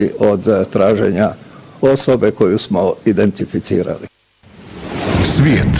od traženja osobe koju smo identificirali. Svijet.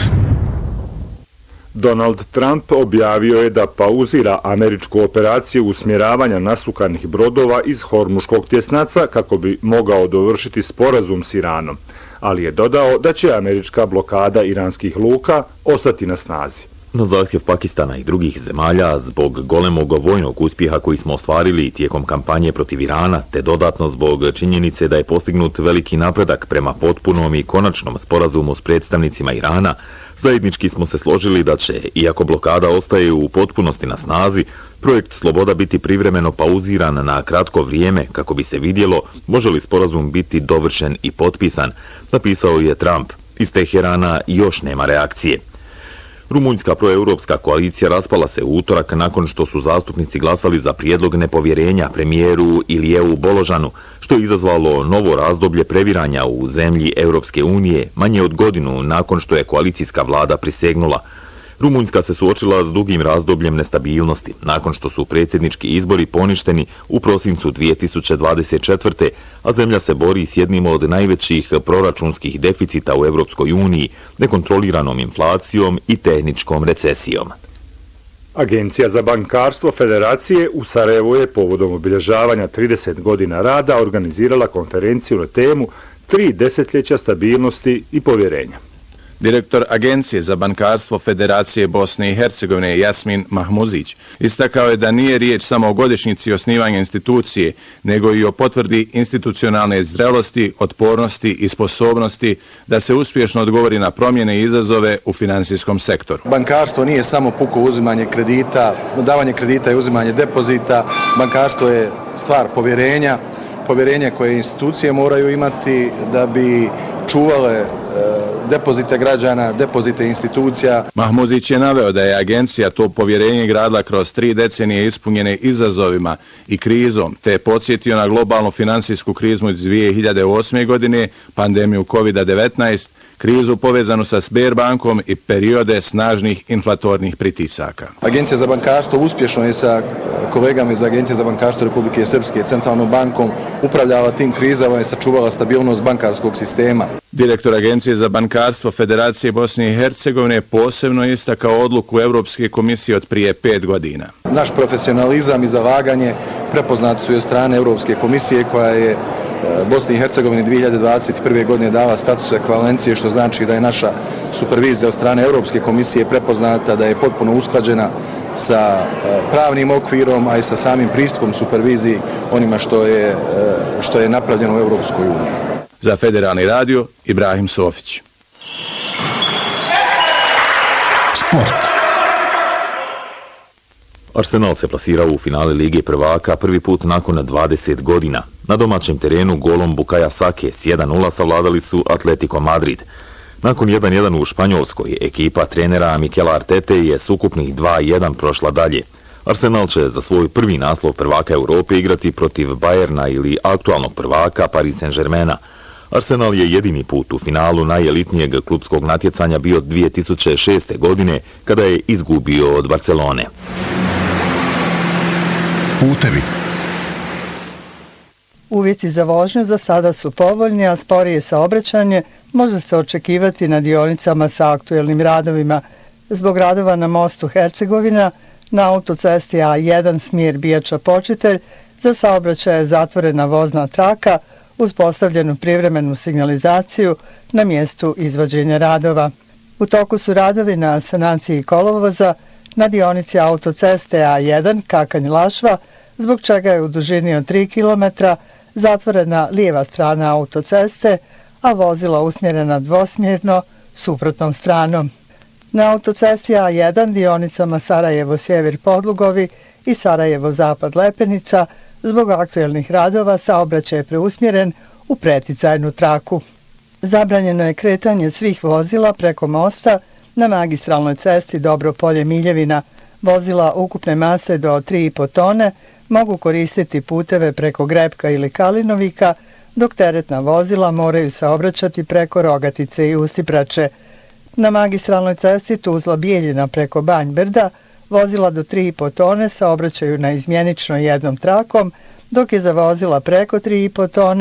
Donald Trump objavio je da pauzira američku operaciju usmjeravanja nasukanih brodova iz Hormuškog tjesnaca kako bi mogao dovršiti sporazum s Iranom, ali je dodao da će američka blokada iranskih luka ostati na snazi. Na zahtjev Pakistana i drugih zemalja, zbog golemog vojnog uspjeha koji smo ostvarili tijekom kampanje protiv Irana, te dodatno zbog činjenice da je postignut veliki napredak prema potpunom i konačnom sporazumu s predstavnicima Irana, zajednički smo se složili da će, iako blokada ostaje u potpunosti na snazi, projekt Sloboda biti privremeno pauziran na kratko vrijeme kako bi se vidjelo može li sporazum biti dovršen i potpisan, napisao je Trump. Iz Teherana još nema reakcije. Rumunjska proeuropska koalicija raspala se u utorak nakon što su zastupnici glasali za prijedlog nepovjerenja premijeru Iliju Boložanu, što je izazvalo novo razdoblje previranja u zemlji Europske unije manje od godinu nakon što je koalicijska vlada prisegnula. Rumunjska se suočila s dugim razdobljem nestabilnosti, nakon što su predsjednički izbori poništeni u prosincu 2024. a zemlja se bori s jednim od najvećih proračunskih deficita u Europskoj uniji, nekontroliranom inflacijom i tehničkom recesijom. Agencija za bankarstvo Federacije u Sarajevu je povodom obilježavanja 30 godina rada organizirala konferenciju na temu 3 desetljeća stabilnosti i povjerenja. Direktor Agencije za bankarstvo Federacije Bosne i Hercegovine Jasmin Mahmuzić istakao je da nije riječ samo o godišnjici osnivanja institucije, nego i o potvrdi institucionalne zrelosti, otpornosti i sposobnosti da se uspješno odgovori na promjene i izazove u financijskom sektoru. Bankarstvo nije samo puko uzimanje kredita, davanje kredita i uzimanje depozita. Bankarstvo je stvar povjerenja, povjerenje koje institucije moraju imati da bi čuvale depozite građana, depozite institucija. Mahmuzić je naveo da je agencija to povjerenje gradila kroz 3 decenije ispunjene izazovima i krizom, te je podsjetio na globalnu finansijsku krizu iz 2008. godine, pandemiju COVID-19, krizu povezanu sa Sberbankom i periode snažnih inflatornih pritisaka. Agencija za bankarstvo uspješno je sa kolegama iz Agencije za bankarstvo Republike Srpske, Centralnom bankom, upravljala tim krizama i sačuvala stabilnost bankarskog sistema. Direktor Agencije za bankarstvo Federacije Bosne i Hercegovine posebno istakao odluku Europske komisije od prije 5 godina. Naš profesionalizam i zalaganje prepoznati su i od strane Europske komisije koja je Bosni i Hercegovini 2021. godine dala status ekvivalencije, što znači da je naša supervizija od strane Europske komisije prepoznata, da je potpuno usklađena sa pravnim okvirom, a i sa samim pristupom superviziji onima što je napravljeno u Europskoj uniji. Za Federalni radio, Ibrahim Sofić. Sport. Arsenal se plasirao u finale Lige prvaka prvi put nakon 20 godina. Na domaćem terenu golom Bukaja Sake s 1:0 savladali su Atletico Madrid. Nakon 1:1 u Španjolskoj, ekipa trenera Mikela Artete je s ukupnih 2:1 prošla dalje. Arsenal će za svoj prvi naslov prvaka Europe igrati protiv Bayerna ili aktualnog prvaka Paris Saint-Germaina. Arsenal je jedini put u finalu najelitnijeg klubskog natjecanja bio 2006. godine kada je izgubio od Barcelone. Putevi. Uvjeti za vožnju za sada su povoljni, a sporije saobraćanje može se očekivati na dionicama sa aktuelnim radovima. Zbog radova na mostu Hercegovina, na autocesti A1 smjer Bijača-Počitelj, za saobraćaj je zatvorena vozna traka uz postavljenu privremenu signalizaciju na mjestu izvođenja radova. U toku su radovi na sanaciji kolovoza na dionici autoceste A1 Kakanj-Lašva, zbog čega je u dužini od 3 km zatvorena lijeva strana autoceste, a vozila usmjerena dvosmjerno suprotnom stranom. Na autocesti A1 dionicama Sarajevo-Sjever Podlugovi i Sarajevo-Zapad Lepenica zbog aktuelnih radova saobraćaj je preusmjeren u preticajnu traku. Zabranjeno je kretanje svih vozila preko mosta na magistralnoj cesti Dobropolje-Miljevina. Vozila ukupne mase do 3,5 tone mogu koristiti puteve preko Grebka ili Kalinovika, dok teretna vozila moraju saobraćati preko Rogatice i Ustiprače. Na magistralnoj cesti Tuzla-Bijeljina preko Banj Brda vozila do 3,5 tone saobraćaju na izmjenično jednom trakom, dok je za vozila preko 3,5 tone